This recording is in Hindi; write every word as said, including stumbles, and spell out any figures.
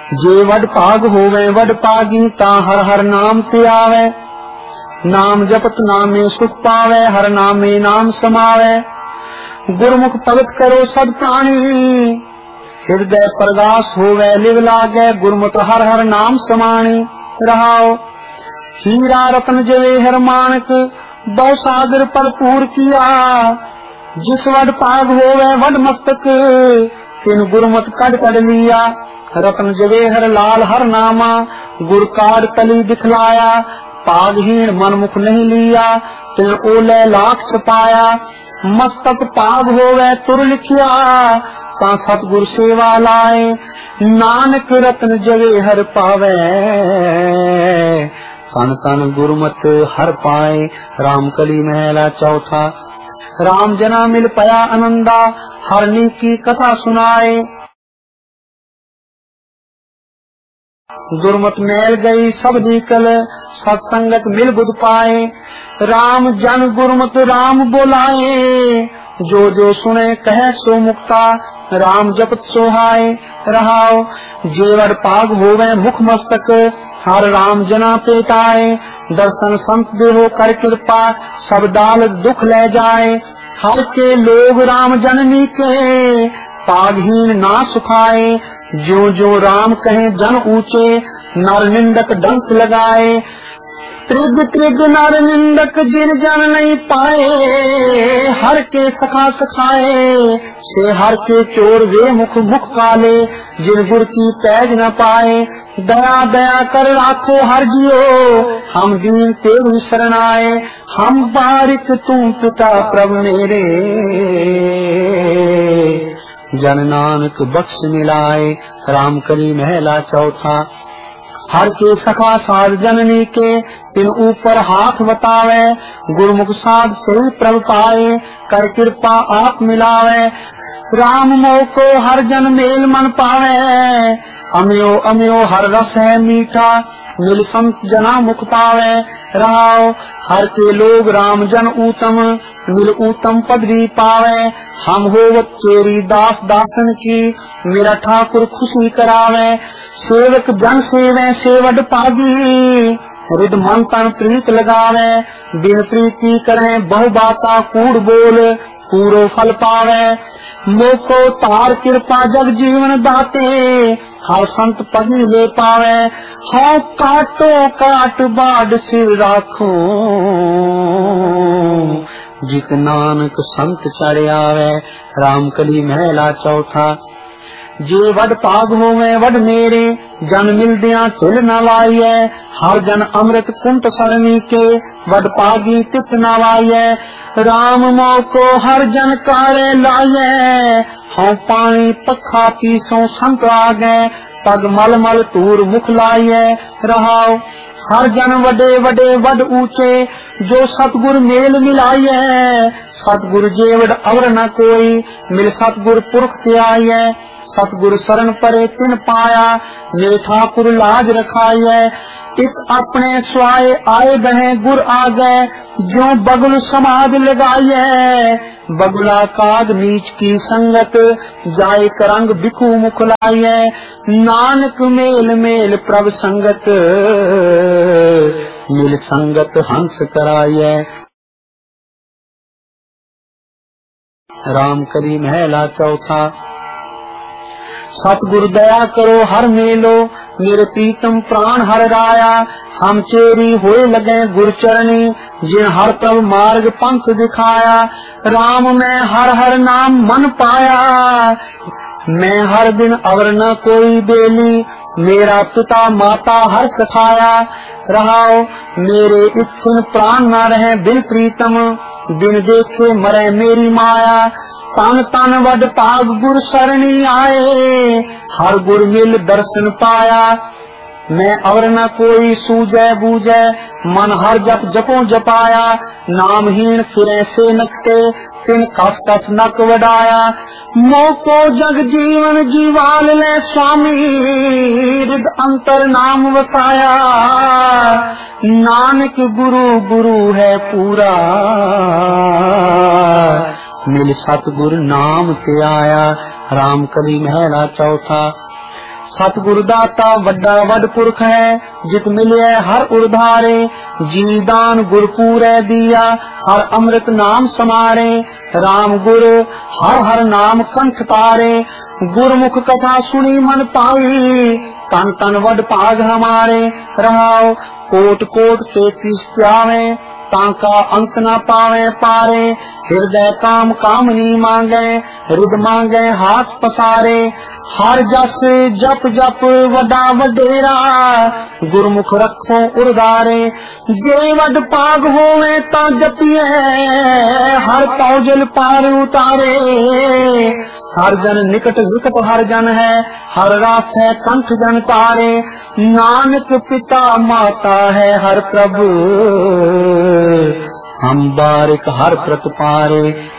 जे वड पाग होवे वड पागी ता हर हर नाम ते आवे। नाम जपत नामे सुख पावे हर नामे नाम समावे। गुरमुख भगत करो सद प्राणी हृदय प्रगास होवे लिव लागे गुरमुख हर हर नाम समानी रहाओ। हीरा रतन जवेहर मानक बहु सागर भरपूर किया। जिस वड पाग होवे वड मस्तक तिन गुरमत कड़ कड़ लिया। रतन जवेहर लाल हर नामा गुर काड तली दिखलाया। पागहीन मनमुख नहीं लिया तिन ओले लाख छपाया। मस्तक पाग होवे तुर लिखिया ता सतगुर सेवा लाए। नानक रतन जवेहर पावे तन तन गुरमत हर पाए। राम कली महला चौथा। राम जना मिल पया आनंदा हरनी की कथा सुनाए। गुरमत मैल गई सब निकल सत्संगत मिल बुध पाए। राम जन गुरमत राम बोलाए जो जो सुने कहे सो मुक्ता। राम जपत सोहाए रहाओ। जेवर पाग होवे मुख मस्तक हर राम जना पेटाए। दर्शन संत देहो कर कृपा सब दाल दुख ले जाए। हर के लोग राम जननी के पागहीन ना सुखाए। जो जो राम कहे जन ऊंचे नर निंदक डंस लगाए। त्रिग त्रिग नर निंदक जिन जन नहीं पाए हर के सखा सखाए। से हर के चोर वे मुख मुख काले जिन गुर की पैज न पाए। दया दया कर राखो हर जियो हम दीन तेरी शरणाए। हम बारिक तू पिता प्रभु मेरे जन नानक बख्श मिलाए। राम कली महला चौथा। हर के सखा साध जननी के इन ऊपर हाथ बतावे। गुरमुख साध सही प्रभ पाए कर कृपा आप मिलावे। राम मोह को हर जन मेल मन पावे। अम्यो अम्यो हर रस है मीठा मिल संत जना मुख पावे रहाओ। हर के लोग राम जन ऊतम मिल ऊतम पदवी पावे। हम होवत चेरी दास दासन की मेरा ठाकुर खुशी करावे। सेवक जन सेवे सेवड पागी रिद मन तन प्रीत लगावे। बिन प्रीति करे बहु बाता कूड़ बोल पूरो फल पावे। मोको तार कृपा जग जीवन दाते हर संत पगी ले पावे। हाँ काटो काट बाड सिर राखो जित नानक संत चढ़ आवे। राम कली महला चौथा। जे वड पाग होवे वड मेरे जन मिल दिया तिल न लाइए। हर जन अमृत कुंट सरणी के वड पागी तित न लाइए। राम मोह को हर जन कारे लाइए। हाँ पानी पखा पीसो संत आगे पग मल मल तूर मुख लाइए रहाओ। हर जन वडे वडे वड ऊंचे जो सतगुर मेल मिलाइए। सतगुर जेवड अवर न कोई मिल सतगुर पुरख ते आइए। सतगुर शरण परे तिन पाया मेरे ठाकुर लाज रखाइए। इत अपने स्वाय आए बहे गुर आगे जो बगुल समाज लगाइए। बगुला काग नीच की संगत जाए करंग बिखू मुख लाइए। नानक मेल मेल प्रभ संगत मिल संगत हंस कराइए। राम कली महला चौथा। सतगुरु दया करो हर मेलो मेरे प्रीतम प्राण हर राया। हम चेरी होए लगे गुर चरणी जिन हर तब मार्ग पंथ दिखाया। राम में हर हर नाम मन पाया मैं हर दिन अवर न कोई बेली। मेरा पिता माता हर सखाया रहाओ। मेरे इच्छुन प्राण न रहे बिन प्रीतम बिन देखे मरे मेरी माया। तन तन वड पाग गुर सरणी आए हर गुर मिल दर्शन पाया। मैं और न कोई सूझे बूझे मन हर जप जपो जपाया। नामहीन फिरे से नकते तिन कस कस नक वडाया। मोको जग जीवन जीवाल ले स्वामी रिद अंतर नाम वसाया। नानक गुरु गुरु है पूरा मिल सतगुर नाम ते आया। राम कली महला चौथा। सतगुरु दाता वड्डा वड पुरख है, जित मिले हर उधारे। जी दान गुरपूरे दिया, हर अमृत नाम समारे। राम गुरु हर हर नाम कंठ तारे, गुरमुख कथा सुनी मन पाई। तन तन वड भाग हमारे, रहाओ कोट कोट तैतीस त्यावे। ताका अंत न पावे पारे, हृदय काम कामनी मांगे। रिद मांगे हाथ पसारे, हर जस जप जप वडा वडेरा। गुरमुख रखो उर्धारे, जे वड पाग होवे ता जपिए। हर पौजल पार उतारे, हर जन निकट विकट हर जन है। हर रात है कंठ जन तारे, नानक पिता माता है हर प्रभु। हम बारिक हर प्रत पारे।